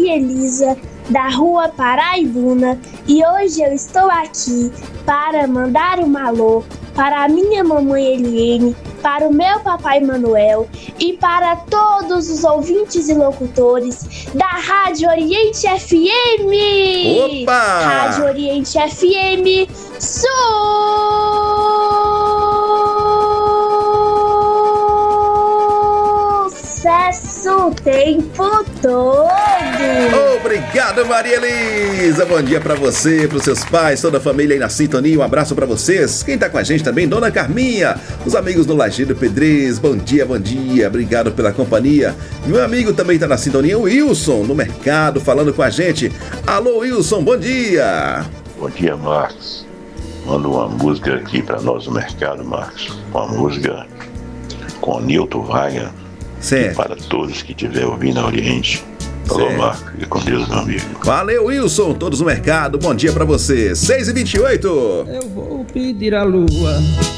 Maria Elisa, da Rua Paraibuna, e hoje eu estou aqui para mandar um alô para a minha mamãe Eliene, para o meu papai Manuel e para todos os ouvintes e locutores da Rádio Oriente FM. Opa! Rádio Oriente FM, sucesso o tempo todo. Obrigado, Maria Elisa. Bom dia pra você, pros seus pais, toda a família aí na sintonia. Um abraço pra vocês. Quem tá com a gente também, Dona Carminha, os amigos do Lajeado Pedrez. Bom dia, bom dia. Obrigado pela companhia. Meu amigo também tá na sintonia, o Wilson, no mercado, falando com a gente. Alô, Wilson, bom dia. Bom dia, Marcos. Manda uma música aqui pra nós no mercado, Marcos. Uma música com Nilton Wagner. Certo. E para todos que estiverem ouvindo a Oriente. Falou, Marcos. E com Deus, meu amigo. Valeu, Wilson. Todos no mercado. Bom dia pra você. 6h28. Eu vou pedir a lua